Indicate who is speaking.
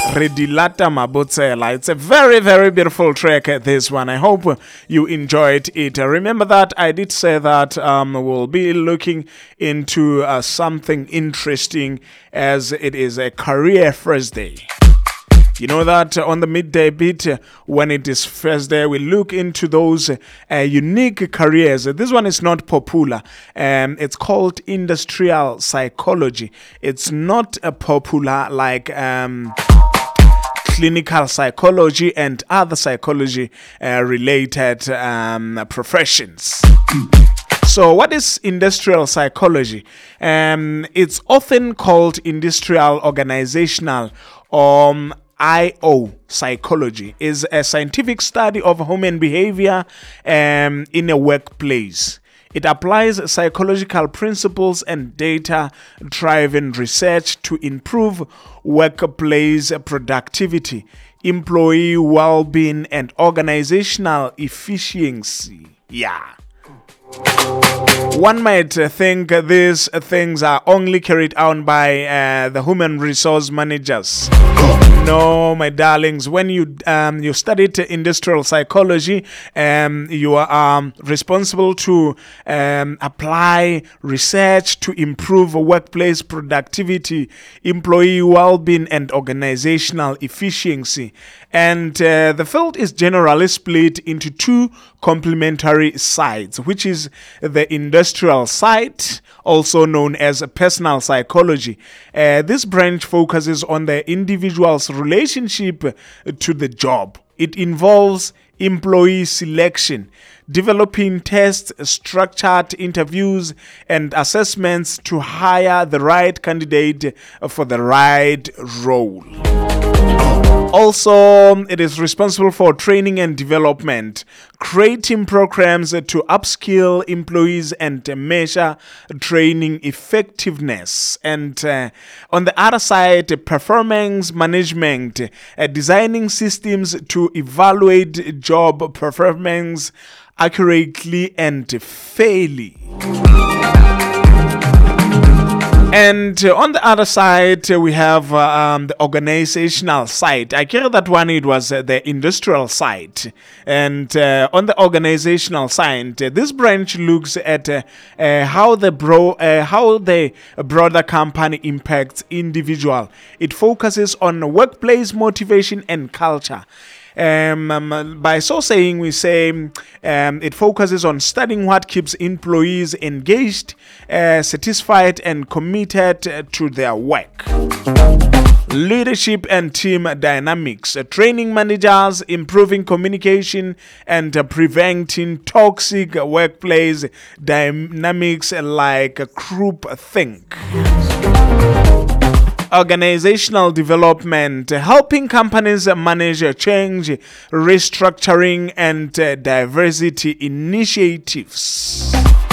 Speaker 1: Redilata Mabotsela. It's a very, very beautiful track, this one. I hope you enjoyed it. Remember that I did say that we'll be looking into something interesting, as it is a career first day. You know that on the midday bit, when it is first day, we look into those unique careers. This one is not popular. It's called industrial psychology. It's not popular like clinical psychology and other psychology related professions. So what is industrial psychology? It's often called industrial organizational IO psychology. Is a scientific study of human behavior in a workplace. It applies psychological principles and data-driven research to improve workplace productivity, employee well-being, and organizational efficiency. Yeah. One might think these things are only carried out by the human resource managers. No, my darlings, when you studied industrial psychology, you are responsible to apply research to improve workplace productivity, employee well-being, and organizational efficiency. And the field is generally split into two complementary sides, which is the industrial side, also known as personal psychology. This branch focuses on the individual's relationship to the job. It involves employee selection, developing tests, structured interviews, and assessments to hire the right candidate for the right role. Also, it is responsible for training and development, creating programs to upskill employees and measure training effectiveness. And on the other side, performance management, designing systems to evaluate job performance accurately and fairly. And on the other side, we have the organizational side. I care that one, it was the industrial side. And on the organizational side, this branch looks at how the broader company impacts individual. It focuses on workplace motivation and culture. By so saying, we say it focuses on studying what keeps employees engaged, satisfied, and committed to their work. Leadership and team dynamics, training managers, improving communication, and preventing toxic workplace dynamics like groupthink. Organizational development, helping companies manage change, restructuring, and diversity initiatives.